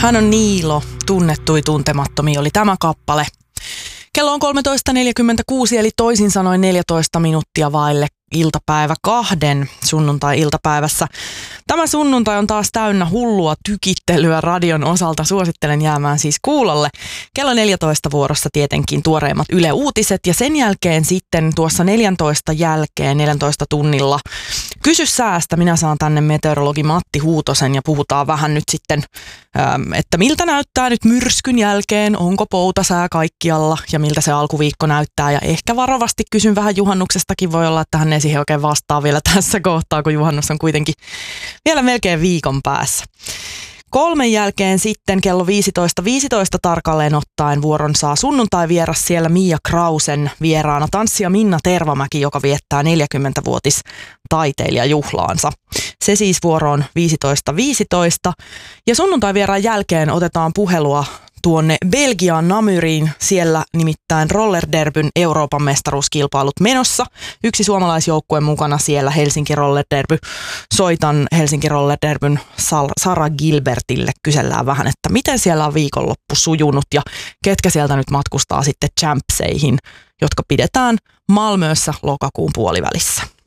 Hän on Niilo, tunnettui tuntemattomia oli tämä kappale. Kello on 13.46 eli toisin sanoen 14 minuuttia vaille iltapäivä 2 sunnuntai-iltapäivässä. Tämä sunnuntai on taas täynnä hullua tykittelyä radion osalta. Suosittelen jäämään siis kuulolle. Kello 14 vuorossa tietenkin tuoreimmat Yle Uutiset ja sen jälkeen sitten tuossa 14 tunnilla Kysy säästä. Minä saan tänne meteorologi Matti Huutosen ja puhutaan vähän nyt sitten, että miltä näyttää nyt myrskyn jälkeen, onko poutasää kaikkialla ja miltä se alkuviikko näyttää. Ja ehkä varovasti kysyn vähän juhannuksestakin, voi olla, että hän ei siihen oikein vastaa vielä tässä kohtaa, kun juhannus on kuitenkin vielä melkein viikon päässä. 3 jälkeen sitten kello 15.15 tarkalleen ottaen vuoron saa sunnuntai-vieras siellä Mia Krausen vieraana tanssija Minna Tervamäki, joka viettää 40-vuotis taiteilijajuhlaansa. Se siis vuoroon 15.15. Ja sunnuntai-vieraan jälkeen otetaan puhelua tuonne Belgian Namyriin, siellä nimittäin rollerderbyn Euroopan mestaruuskilpailut menossa. Yksi suomalaisjoukkue mukana siellä, Helsinki Rollerderby. Soitan Helsinki Rollerderbyn Sara Gilbertille, kysellään vähän, että miten siellä on viikonloppu sujunut ja ketkä sieltä nyt matkustaa sitten champseihin, jotka pidetään Malmössä lokakuun puolivälissä.